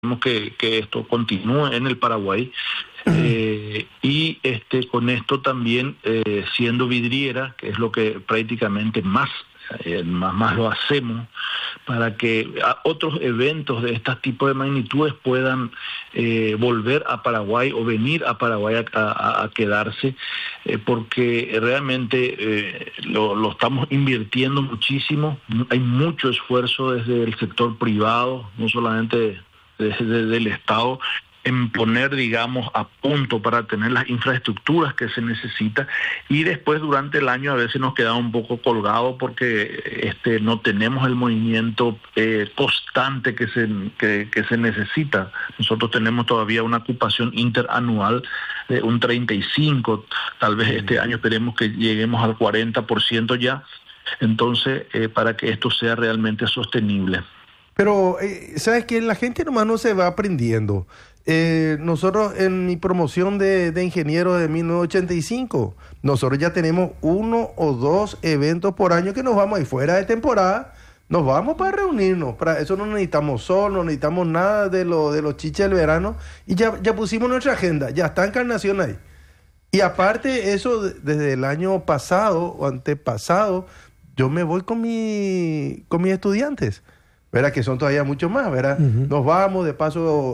que esto continúe en el Paraguay. Y con esto también siendo vidriera, que es lo que prácticamente más lo hacemos, para que otros eventos de este tipo de magnitudes puedan volver a Paraguay o venir a Paraguay a quedarse, porque realmente lo estamos invirtiendo muchísimo. Hay mucho esfuerzo desde el sector privado, no solamente desde el Estado, en poner, digamos, a punto para tener las infraestructuras que se necesita, y después durante el año a veces nos quedamos un poco colgados porque no tenemos el movimiento constante que se necesita. Nosotros tenemos todavía una ocupación interanual de un 35%, tal vez este año esperemos que lleguemos al 40% ya, entonces para que esto sea realmente sostenible. Pero, ¿sabes qué? La gente nomás no se va aprendiendo. Nosotros en mi promoción de ingeniero de 1985, nosotros ya tenemos 1 o 2 eventos por año que nos vamos ahí fuera de temporada, nos vamos para reunirnos. Para eso no necesitamos sol, no necesitamos nada de los chiches del verano, y ya pusimos nuestra agenda, ya está Encarnación ahí. Y aparte eso, desde el año pasado o antepasado, yo me voy con mis estudiantes, ¿verdad? Que son todavía mucho más, ¿verdad? Uh-huh. Nos vamos de paso,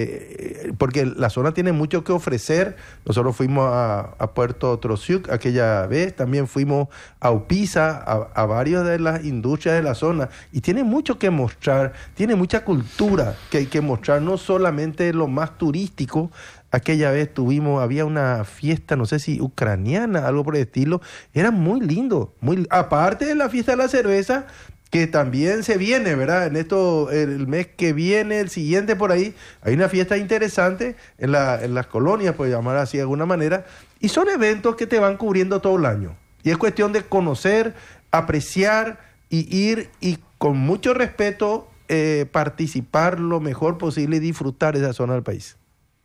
porque la zona tiene mucho que ofrecer. Nosotros fuimos a Puerto Trosiuc aquella vez, también fuimos a Upisa, a varias de las industrias de la zona, y tiene mucho que mostrar, tiene mucha cultura que hay que mostrar, no solamente lo más turístico. Aquella vez había una fiesta, no sé si ucraniana, algo por el estilo, era muy lindo, aparte de la fiesta de la cerveza, que también se viene, ¿verdad? En esto, el mes que viene, el siguiente por ahí, hay una fiesta interesante en las colonias, por llamar así de alguna manera, y son eventos que te van cubriendo todo el año. Y es cuestión de conocer, apreciar y ir, y con mucho respeto participar lo mejor posible y disfrutar de esa zona del país.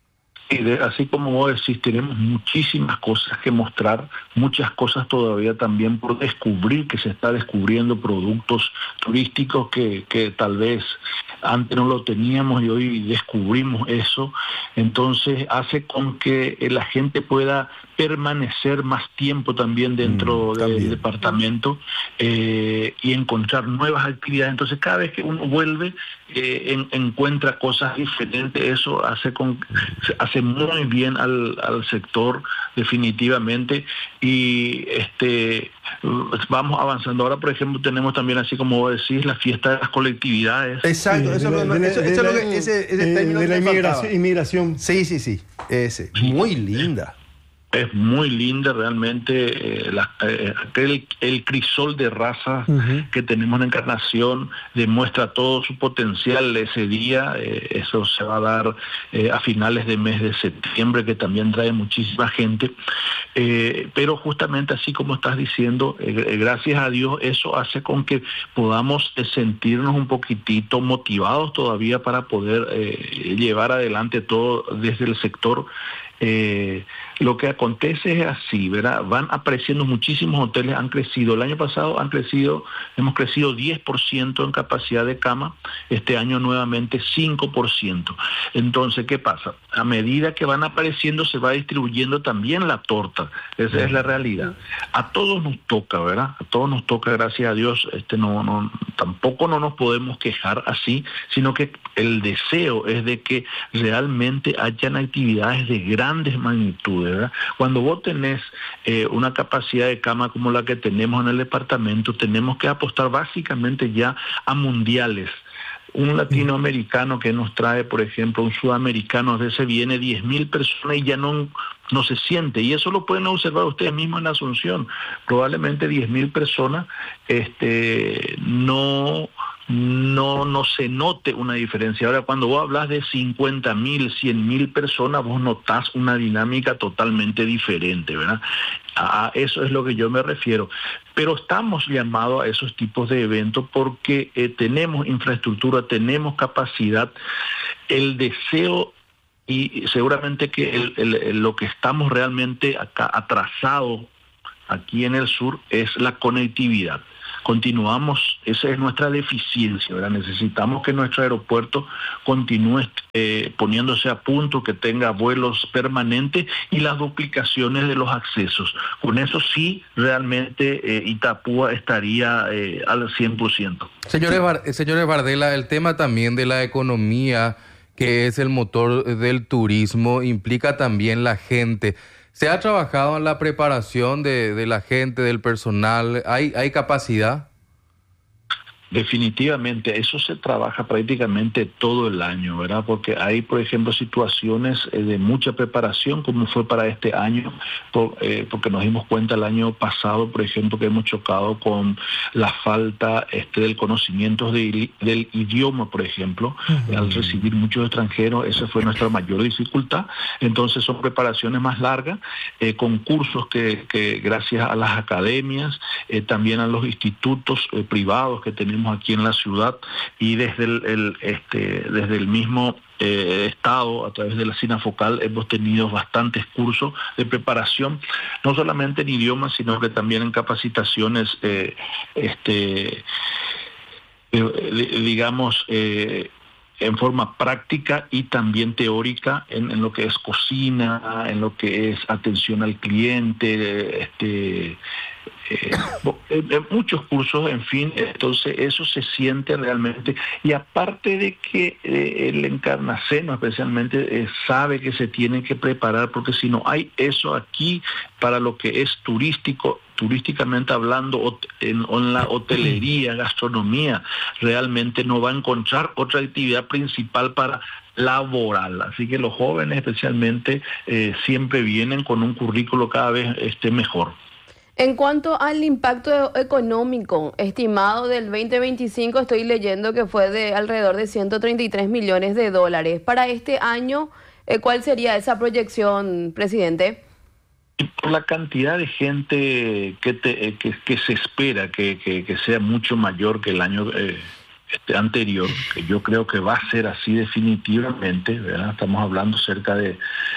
Así como vos decís, tenemos muchísimas cosas que mostrar, muchas cosas todavía también por descubrir, que se está descubriendo productos turísticos que tal vez antes no lo teníamos y hoy descubrimos eso. Entonces hace con que la gente pueda permanecer más tiempo también dentro del departamento y encontrar nuevas actividades. Entonces cada vez que uno vuelve encuentra cosas diferentes. Eso hace muy bien al sector definitivamente, y vamos avanzando. Ahora, por ejemplo, tenemos también, así como vos decís, la fiesta de las colectividades. Exacto, eso es lo que ese término de la inmigración. Sí, ese, muy linda. Es muy linda realmente, el crisol de razas que tenemos en Encarnación demuestra todo su potencial ese día. Eso se va a dar a finales de mes de septiembre, que también trae muchísima gente. Pero justamente así como estás diciendo, gracias a Dios, eso hace con que podamos sentirnos un poquitito motivados todavía para poder llevar adelante todo desde el sector. Lo que acontece es así, ¿verdad? Van apareciendo muchísimos hoteles, han crecido. El año pasado hemos crecido 10% en capacidad de cama, este año nuevamente 5%. Entonces, ¿qué pasa? A medida que van apareciendo se va distribuyendo también la torta, esa es la realidad. A todos nos toca, ¿verdad? A todos nos toca, gracias a Dios, tampoco no nos podemos quejar así, sino que el deseo es de que realmente hayan actividades de grandes magnitudes, ¿verdad? Cuando vos tenés una capacidad de cama como la que tenemos en el departamento, tenemos que apostar básicamente ya a mundiales. Un latinoamericano que nos trae, por ejemplo, un sudamericano, a veces viene 10.000 personas y ya no se siente, y eso lo pueden observar ustedes mismos en Asunción. Probablemente 10.000 personas no se note una diferencia. Ahora, cuando vos hablas de 50.000, 100.000 personas, vos notás una dinámica totalmente diferente, ¿verdad? A eso es lo que yo me refiero. Pero estamos llamados a esos tipos de eventos porque tenemos infraestructura, tenemos capacidad, el deseo, y seguramente que lo que estamos realmente acá atrasados aquí en el sur es la conectividad. continuamos, esa es nuestra deficiencia, ¿verdad? Necesitamos que nuestro aeropuerto continúe poniéndose a punto, que tenga vuelos permanentes y las duplicaciones de los accesos. Con eso sí, realmente Itapúa estaría al 100%. Señores Bardella, el tema también de la economía, que es el motor del turismo, implica también la gente. ¿Se ha trabajado en la preparación de la gente, del personal? ¿Hay capacidad? Definitivamente, eso se trabaja prácticamente todo el año, ¿verdad? Porque hay, por ejemplo, situaciones de mucha preparación, como fue para este año, porque nos dimos cuenta el año pasado, por ejemplo, que hemos chocado con la falta del conocimiento del idioma, por ejemplo. Al recibir muchos extranjeros, esa fue nuestra mayor dificultad. Entonces son preparaciones más largas, concursos que gracias a las academias, también a los institutos privados que tenemos aquí en la ciudad y desde el mismo Estado, a través de la SINAFOCAL, hemos tenido bastantes cursos de preparación, no solamente en idiomas, sino que también en capacitaciones, digamos, en forma práctica y también teórica en lo que es cocina, en lo que es atención al cliente, muchos cursos, en fin. Entonces eso se siente realmente, y aparte de que el encarnaceno especialmente sabe que se tiene que preparar, porque si no hay eso aquí para lo que es turísticamente hablando, en la hotelería, gastronomía, realmente no va a encontrar otra actividad principal para laboral. Así que los jóvenes especialmente siempre vienen con un currículo cada vez mejor. En cuanto al impacto económico estimado del 2025, estoy leyendo que fue de alrededor de 133 millones de dólares. Para este año, ¿cuál sería esa proyección, presidente? Por la cantidad de gente que se espera que sea mucho mayor que el año anterior, que yo creo que va a ser así definitivamente, ¿verdad? Estamos hablando cerca de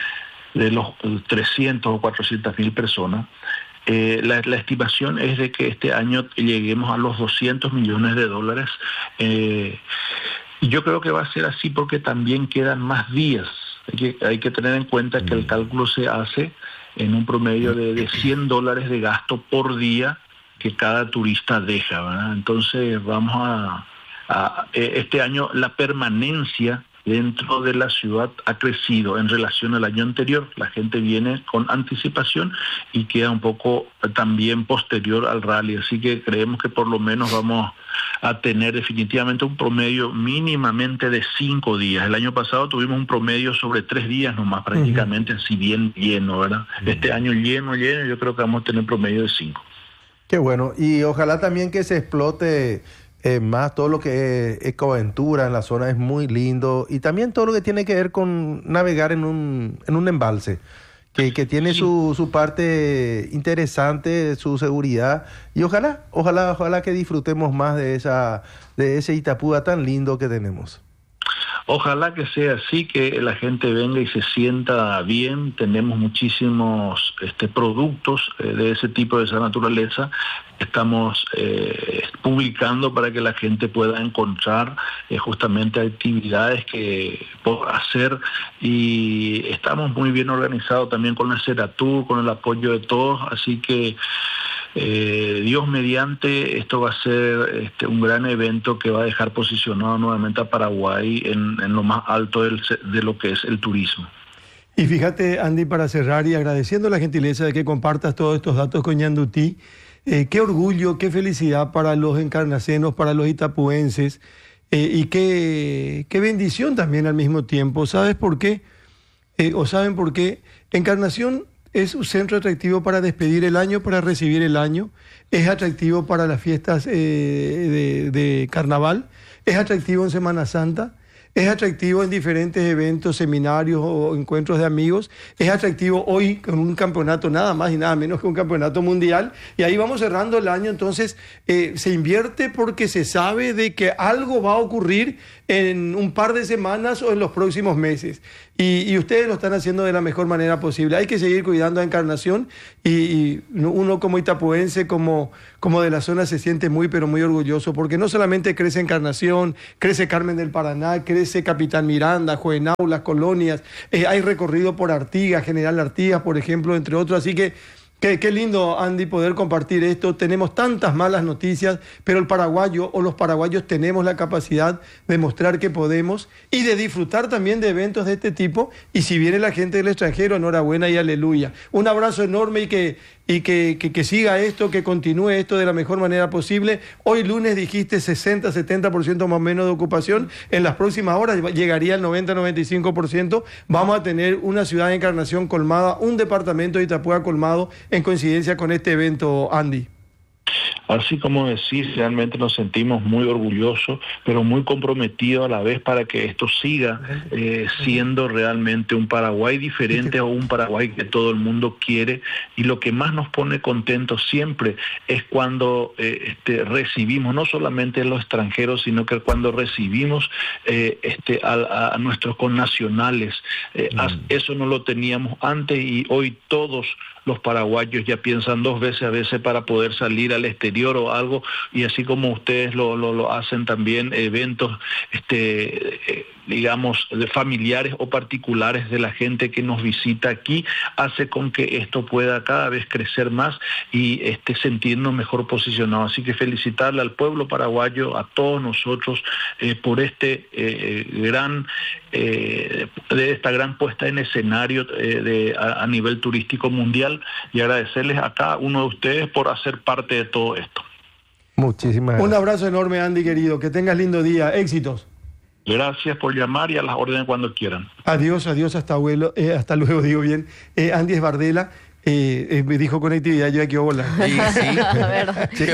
los 300 o 400 mil personas. La estimación es de que este año lleguemos a los 200 millones de dólares. Y yo creo que va a ser así porque también quedan más días. Hay que tener en cuenta que el cálculo se hace en un promedio de $100 de gasto por día que cada turista deja, ¿verdad? Entonces vamos este año la permanencia dentro de la ciudad ha crecido en relación al año anterior. La gente viene con anticipación y queda un poco también posterior al rally. Así que creemos que por lo menos vamos a tener definitivamente un promedio mínimamente de 5 días. El año pasado tuvimos un promedio sobre 3 días nomás, prácticamente así bien lleno, ¿verdad? Este año lleno, yo creo que vamos a tener promedio de 5. Qué bueno. Y ojalá también que se explote más todo lo que es ecoaventura en la zona, es muy lindo, y también todo lo que tiene que ver con navegar en un embalse, que tiene su parte interesante, su seguridad, y ojalá que disfrutemos más de ese Itapúa tan lindo que tenemos. Ojalá que sea así, que la gente venga y se sienta bien. Tenemos muchísimos productos de ese tipo, de esa naturaleza. Estamos publicando para que la gente pueda encontrar justamente actividades que por hacer, y estamos muy bien organizados también con la Seratur, con el apoyo de todos, así que Dios mediante, esto va a ser un gran evento que va a dejar posicionado nuevamente a Paraguay en lo más alto de lo que es el turismo. Y fíjate, Andy, para cerrar y agradeciendo la gentileza de que compartas todos estos datos con Ñandutí, qué orgullo, qué felicidad para los encarnacenos, para los itapuenses, y qué bendición también al mismo tiempo. ¿Sabes por qué? ¿Saben por qué? Encarnación es un centro atractivo para despedir el año, para recibir el año. Es atractivo para las fiestas de carnaval. Es atractivo en Semana Santa. es atractivo en diferentes eventos, seminarios o encuentros de amigos, es atractivo hoy con un campeonato nada más y nada menos que un campeonato mundial, y ahí vamos cerrando el año. Entonces se invierte porque se sabe de que algo va a ocurrir en un par de semanas o en los próximos meses, y ustedes lo están haciendo de la mejor manera posible. Hay que seguir cuidando a Encarnación, y uno como itapuense, como de la zona, se siente muy pero muy orgulloso, porque no solamente crece Encarnación, crece Carmen del Paraná, crece Capitán Miranda, Juvenal, Las Colonias, hay recorrido por Artigas, General Artigas, por ejemplo, entre otros. Así que qué lindo, Andy, poder compartir esto. Tenemos tantas malas noticias, pero el paraguayo o los paraguayos tenemos la capacidad de mostrar que podemos y de disfrutar también de eventos de este tipo. Y si viene la gente del extranjero, enhorabuena y aleluya. Un abrazo enorme, y que siga esto, que continúe esto de la mejor manera posible. Hoy lunes dijiste 60-70% más o menos de ocupación. En las próximas horas llegaría al 90-95%. Vamos a tener una ciudad de Encarnación colmada, un departamento de Itapúa colmado, en coincidencia con este evento, Andy. Así como decís, realmente nos sentimos muy orgullosos, pero muy comprometidos a la vez para que esto siga siendo realmente un Paraguay diferente, o un Paraguay que todo el mundo quiere. Y lo que más nos pone contentos siempre es cuando recibimos, no solamente a los extranjeros, sino que cuando recibimos a nuestros connacionales. Eso no lo teníamos antes, y hoy todos los paraguayos ya piensan dos veces a veces para poder salir al exterior o algo, y así como ustedes lo hacen también, eventos digamos, de familiares o particulares de la gente que nos visita aquí, hace con que esto pueda cada vez crecer más y sentirnos mejor posicionados. Así que felicitarle al pueblo paraguayo, a todos nosotros, por esta gran puesta en escenario a nivel turístico mundial, y agradecerles a cada uno de ustedes por hacer parte de todo esto. Muchísimas gracias. Un abrazo enorme, Andy, querido. Que tengas lindo día. Éxitos. Gracias por llamar, y a las órdenes cuando quieran. Adiós, hasta luego, digo bien. Andy Esbardela me dijo conectividad, yo aquí voy a volar. Sí.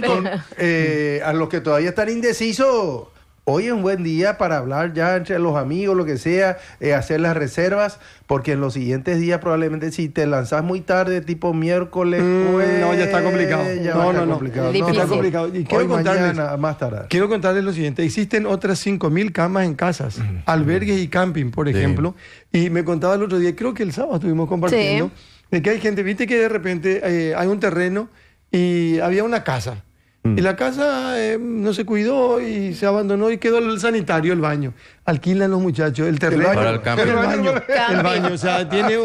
A los que todavía están indecisos, hoy es un buen día para hablar ya entre los amigos, lo que sea, hacer las reservas, porque en los siguientes días probablemente, si te lanzas muy tarde, tipo miércoles, no, ya está complicado. Complicado. No, está complicado. Y quiero mañana, más tarde. Quiero contarles lo siguiente: existen otras 5.000 camas en casas, albergues y camping, por ejemplo. Y me contaba el otro día, creo que el sábado estuvimos compartiendo, de que hay gente, viste que de repente hay un terreno y había una casa. Y la casa no se cuidó y se abandonó, y quedó el sanitario, el baño. Alquilan los muchachos el terreno. Para el camping. El baño, o sea, tiene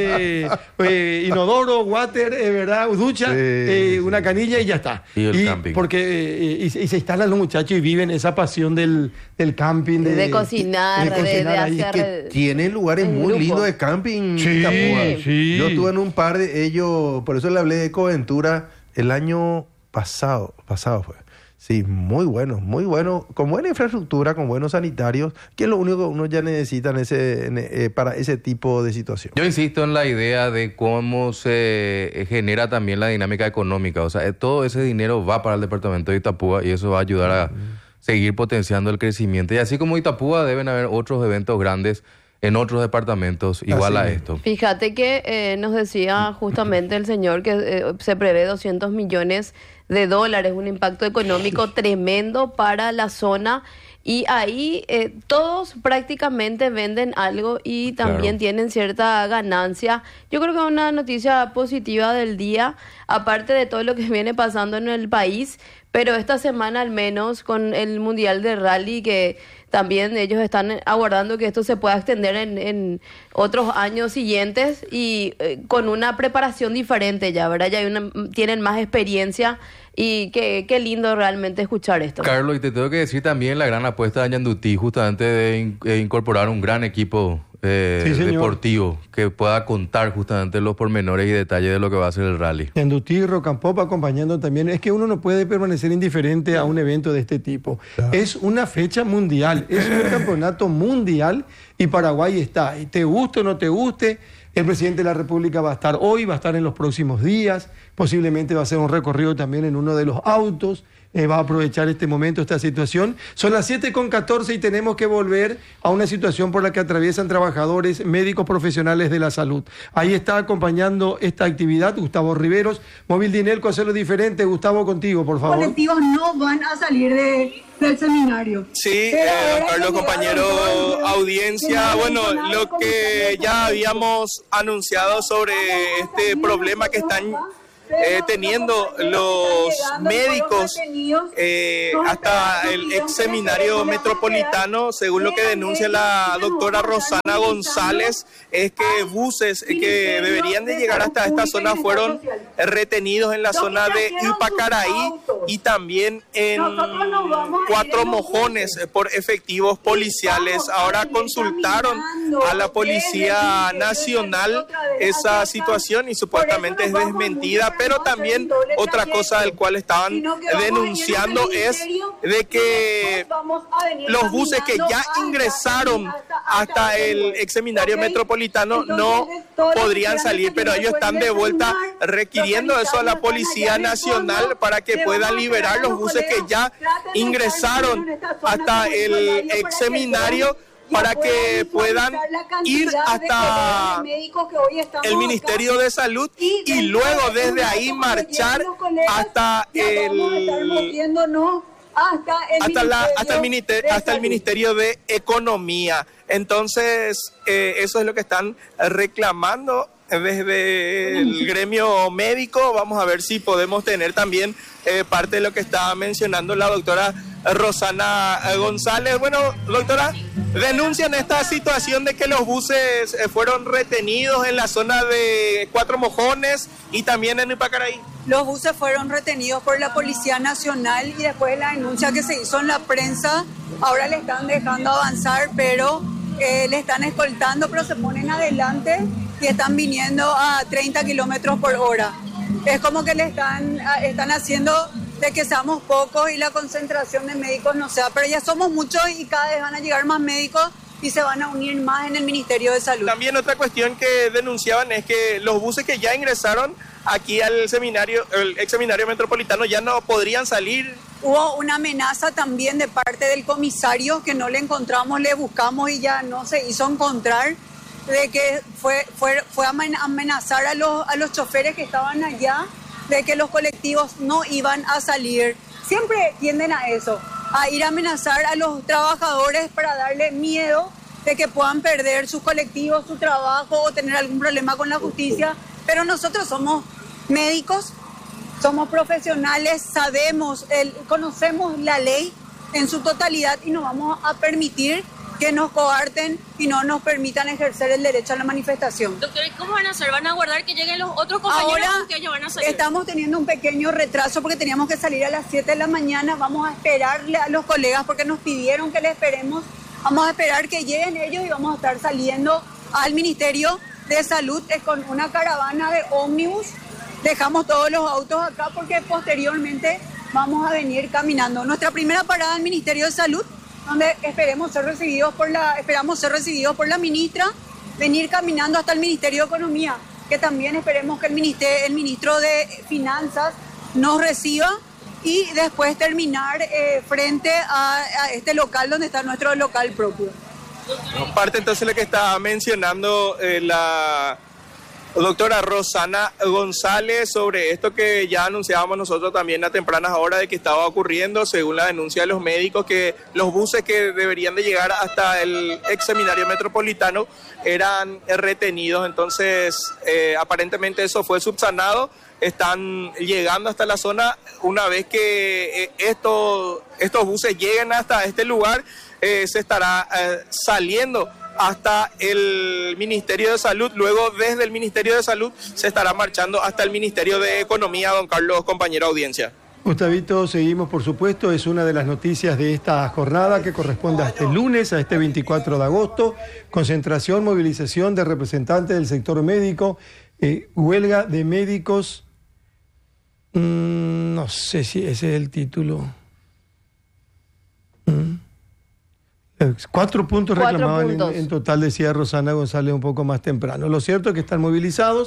un inodoro, water, ¿verdad? Ducha, una canilla y ya está. Y el camping. Porque, y se instalan los muchachos y viven esa pasión del camping. De cocinar, de hacer... Que tiene lugares muy lindos de camping. Sí. Yo estuve en un par de ellos, por eso le hablé de Ecoventura el año pasado fue. Sí, muy bueno, con buena infraestructura, con buenos sanitarios, que es lo único que uno ya necesita para ese tipo de situación. Yo insisto en la idea de cómo se genera también la dinámica económica. O sea, todo ese dinero va para el departamento de Itapúa, y eso va a ayudar a seguir potenciando el crecimiento. Y así como Itapúa, deben haber otros eventos grandes en otros departamentos igual a esto. Fíjate que nos decía justamente el señor que se prevé 200 millones de dólares, un impacto económico tremendo para la zona, y ahí todos prácticamente venden algo y también tienen cierta ganancia. Yo creo que es una noticia positiva del día, aparte de todo lo que viene pasando en el país, pero esta semana al menos con el Mundial de Rally, que también ellos están aguardando que esto se pueda extender en otros años siguientes, y con una preparación diferente ya, ¿verdad? Ya tienen más experiencia, y qué lindo realmente escuchar esto. Carlos, y te tengo que decir también la gran apuesta de Ñandutí, justamente de incorporar un gran equipo deportivo que pueda contar justamente los pormenores y detalles de lo que va a ser el rally. Ñandutí, Rock and Pop acompañando también. Es que uno no puede permanecer indiferente a un evento de este tipo. Claro. Es una fecha mundial, es un campeonato mundial, y Paraguay está. Y te guste o no te guste, el presidente de la República va a estar hoy, va a estar en los próximos días, posiblemente va a hacer un recorrido también en uno de los autos. va a aprovechar este momento, esta situación. Son las 7:14 y tenemos que volver a una situación por la que atraviesan trabajadores, médicos profesionales de la salud. Ahí está acompañando esta actividad Gustavo Riveros. Móvil Dinelco, hacerlo diferente. Gustavo, contigo, por favor. Los colectivos no van a salir del seminario. Sí, don Carlos, compañero, audiencia. Bueno, lo que ya habíamos anunciado sobre este problema que están teniendo los médicos hasta el ex seminario metropolitano, según lo que denuncia la doctora Rosana González, es que buses que deberían de llegar hasta esta zona fueron retenidos en la zona de Ipacaraí y también en Cuatro Mojones por efectivos policiales. Ahora consultaron a la Policía Nacional esa situación y supuestamente es desmentida, pero también otra cosa del cual estaban denunciando es de que los buses que ya ingresaron hasta el ex seminario metropolitano no podrían salir, pero ellos están de vuelta requiriendo eso a la Policía Nacional para que puedan liberar los buses que ya ingresaron hasta el ex seminario, para que puedan ir hasta el Ministerio de Salud y luego desde ahí marchar hasta el Ministerio de Economía. Entonces, eso es lo que están reclamando desde el gremio médico. Vamos a ver si podemos tener también parte de lo que estaba mencionando la doctora Rosana González. Bueno, doctora, denuncian esta situación de que los buses fueron retenidos en la zona de Cuatro Mojones y también en Ipacaraí. Los buses fueron retenidos por la Policía Nacional y después de la denuncia que se hizo en la prensa, ahora le están dejando avanzar, pero le están escoltando, pero se ponen adelante y están viniendo a 30 kilómetros por hora. Es como que le están haciendo de que seamos pocos y la concentración de médicos no sea, pero ya somos muchos y cada vez van a llegar más médicos y se van a unir más en el Ministerio de Salud. También otra cuestión que denunciaban es que los buses que ya ingresaron aquí al seminario, el ex seminario metropolitano, ya no podrían salir. Hubo una amenaza también de parte del comisario que no le encontramos, le buscamos y ya no se hizo encontrar, de que fue a amenazar a los choferes que estaban allá, de que los colectivos no iban a salir. Siempre tienden a eso, a ir a amenazar a los trabajadores para darle miedo de que puedan perder sus colectivos, su trabajo o tener algún problema con la justicia. Pero nosotros somos médicos, somos profesionales, conocemos la ley en su totalidad y no vamos a permitir que nos coarten y no nos permitan ejercer el derecho a la manifestación. Doctora, ¿y cómo van a hacer? ¿Van a guardar que lleguen los otros compañeros que ellos van a salir? Estamos teniendo un pequeño retraso porque teníamos que salir a las 7 de la mañana. Vamos a esperarle a los colegas porque nos pidieron que le esperemos. Vamos a esperar que lleguen ellos y vamos a estar saliendo al Ministerio de Salud con una caravana de ómnibus. Dejamos todos los autos acá porque posteriormente vamos a venir caminando. Nuestra primera parada al Ministerio de Salud, donde esperamos ser recibidos por la ministra, venir caminando hasta el Ministerio de Economía, que también esperemos que el ministro de Finanzas nos reciba y después terminar frente a este local donde está nuestro local propio. Parte entonces lo que estaba mencionando la doctora Rosana González sobre esto que ya anunciábamos nosotros también a tempranas horas de que estaba ocurriendo, según la denuncia de los médicos, que los buses que deberían de llegar hasta el ex seminario metropolitano eran retenidos. Entonces aparentemente eso fue subsanado, están llegando hasta la zona. Una vez que estos buses lleguen hasta este lugar, se estará saliendo hasta el Ministerio de Salud. Luego desde el Ministerio de Salud se estará marchando hasta el Ministerio de Economía. Don Carlos, compañero audiencia. Gustavito, seguimos por supuesto, es una de las noticias de esta jornada que corresponde a este lunes, a este 24 de agosto, concentración, movilización de representantes del sector médico, huelga de médicos, no sé si ese es el título. 4 puntos reclamaban en total, decía Rosana González un poco más temprano. Lo cierto es que están movilizados,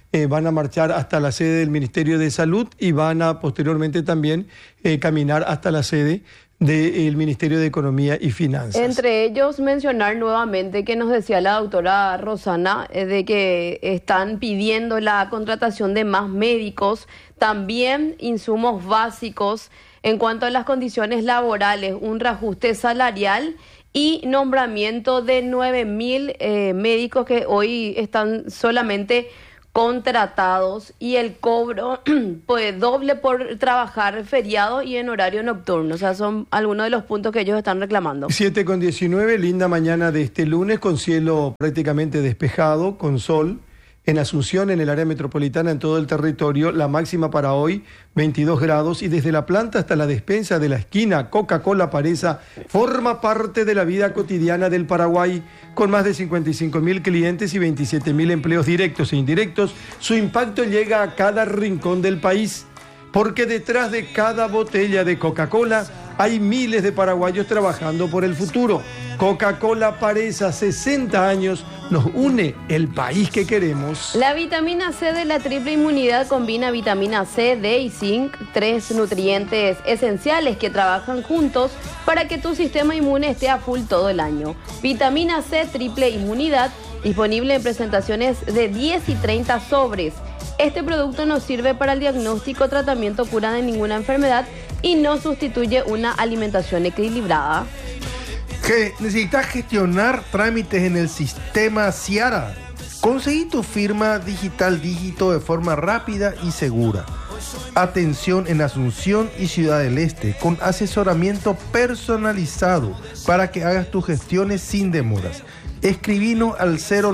van a marchar hasta la sede del Ministerio de Salud y van a posteriormente también caminar hasta la sede del Ministerio de Economía y Finanzas. Entre ellos mencionar nuevamente que nos decía la doctora Rosana de que están pidiendo la contratación de más médicos, también insumos básicos en cuanto a las condiciones laborales, un reajuste salarial y nombramiento de 9.000 médicos que hoy están solamente contratados y el cobro pues doble por trabajar feriado y en horario nocturno. O sea, son algunos de los puntos que ellos están reclamando. 7:19, linda mañana de este lunes con cielo prácticamente despejado, con sol. En Asunción, en el área metropolitana, en todo el territorio, la máxima para hoy, 22 grados. Y desde la planta hasta la despensa de la esquina, Coca-Cola Paresa forma parte de la vida cotidiana del Paraguay. Con más de 55.000 clientes y 27.000 empleos directos e indirectos, su impacto llega a cada rincón del país. Porque detrás de cada botella de Coca-Cola hay miles de paraguayos trabajando por el futuro. Coca-Cola Paresa, 60 años, nos une el país que queremos. La vitamina C de la triple inmunidad combina vitamina C, D y zinc, 3 nutrientes esenciales que trabajan juntos para que tu sistema inmune esté a full todo el año. Vitamina C triple inmunidad, disponible en presentaciones de 10 y 30 sobres. Este producto no sirve para el diagnóstico, tratamiento, cura de ninguna enfermedad y no sustituye una alimentación equilibrada. ¿Necesitas gestionar trámites en el sistema Ciara? Conseguí tu firma digital dígito de forma rápida y segura. Atención en Asunción y Ciudad del Este, con asesoramiento personalizado para que hagas tus gestiones sin demoras. Escribinos al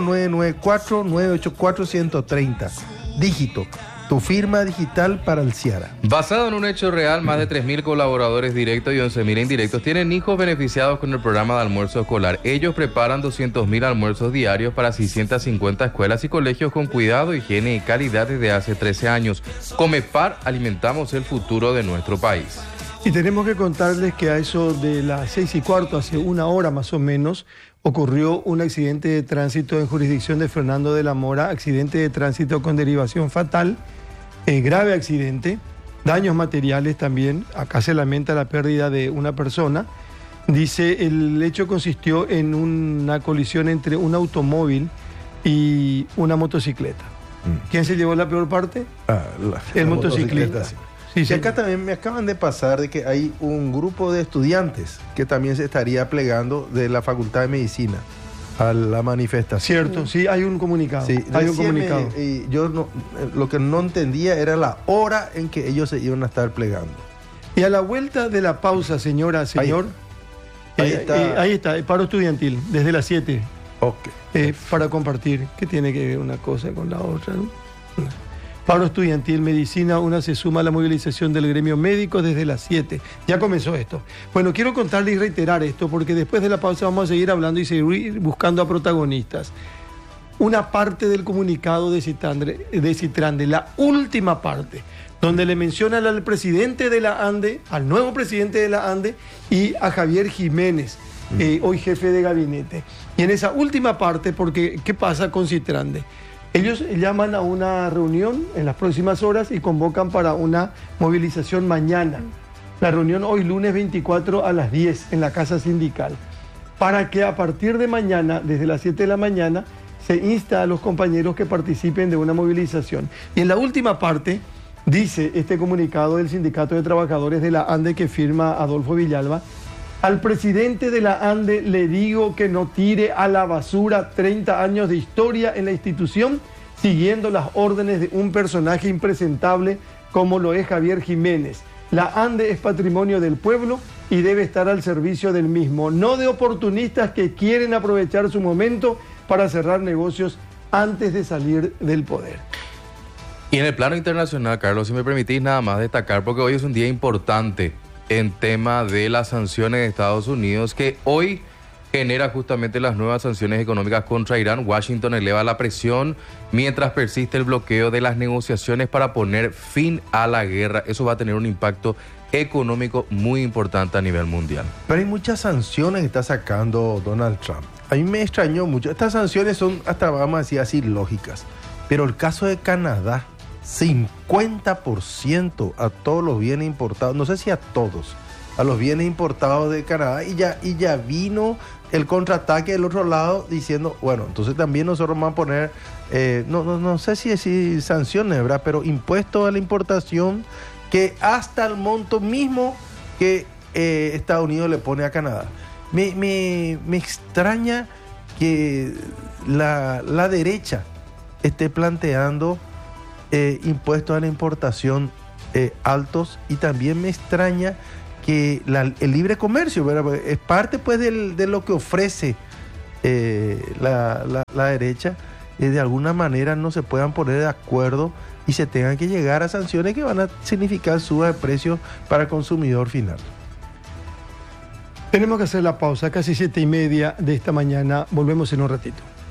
0994-984-130. Dígito, tu firma digital para el Ciara. Basado en un hecho real, más de 3.000 colaboradores directos y 11.000 indirectos tienen hijos beneficiados con el programa de almuerzo escolar. Ellos preparan 200.000 almuerzos diarios para 650 escuelas y colegios con cuidado, higiene y calidad desde hace 13 años. Comepar, alimentamos el futuro de nuestro país. Y tenemos que contarles que a eso de las 6:15, hace una hora más o menos, ocurrió un accidente de tránsito en jurisdicción de Fernando de la Mora, accidente de tránsito con derivación fatal, grave accidente, daños materiales también, acá se lamenta la pérdida de una persona. Dice, el hecho consistió en una colisión entre un automóvil y una motocicleta. ¿Quién se llevó la peor parte? El motocicleta. Sí. Sí, acá también me acaban de pasar de que hay un grupo de estudiantes que también se estaría plegando de la Facultad de Medicina a la manifestación. Cierto, sí, hay un comunicado. Sí, hay un comunicado. Yo no, lo que no entendía era la hora en que ellos se iban a estar plegando. Y a la vuelta de la pausa, señora, señor, ahí está, el paro estudiantil, desde las 7. Ok. Para compartir, ¿qué tiene que ver una cosa con la otra, no? Paro estudiantil, medicina, una se suma a la movilización del gremio médico desde las 7. Ya comenzó esto. Bueno, quiero contarle y reiterar esto, porque después de la pausa vamos a seguir hablando y seguir buscando a protagonistas. Una parte del comunicado de Citrande, la última parte, donde le mencionan al presidente de la ANDE, al nuevo presidente de la ANDE y a Javier Jiménez, hoy jefe de gabinete. Y en esa última parte, porque ¿qué pasa con Citrande? Ellos llaman a una reunión en las próximas horas y convocan para una movilización mañana. La reunión hoy lunes 24 a las 10 en la Casa Sindical. Para que a partir de mañana, desde las 7 de la mañana, se insta a los compañeros que participen de una movilización. Y en la última parte, dice este comunicado del Sindicato de Trabajadores de la ANDE que firma Adolfo Villalba: al presidente de la ANDE le digo que no tire a la basura 30 años de historia en la institución, siguiendo las órdenes de un personaje impresentable como lo es Javier Jiménez. La ANDE es patrimonio del pueblo y debe estar al servicio del mismo, no de oportunistas que quieren aprovechar su momento para cerrar negocios antes de salir del poder. Y en el plano internacional, Carlos, si me permitís nada más destacar, porque hoy es un día importante en tema de las sanciones de Estados Unidos, que hoy genera justamente las nuevas sanciones económicas contra Irán. Washington eleva la presión mientras persiste el bloqueo de las negociaciones para poner fin a la guerra. Eso va a tener un impacto económico muy importante a nivel mundial. Pero hay muchas sanciones que está sacando Donald Trump. A mí me extrañó mucho. Estas sanciones son hasta, vamos a decir así, lógicas. Pero el caso de Canadá, 50% a todos los bienes importados, no sé si a todos, a los bienes importados de Canadá, y ya vino el contraataque del otro lado diciendo, bueno, entonces también nosotros vamos a poner, no sé si sanciones, ¿verdad? Pero impuestos a la importación que hasta el monto mismo que Estados Unidos le pone a Canadá. Me extraña que la derecha esté planteando impuestos a la importación altos, y también me extraña que el libre comercio, ¿verdad? Es parte pues de lo que ofrece la derecha, de alguna manera no se puedan poner de acuerdo y se tengan que llegar a sanciones que van a significar suba de precios para el consumidor final. Tenemos que hacer la pausa, casi 7:30 de esta mañana. Volvemos en un ratito.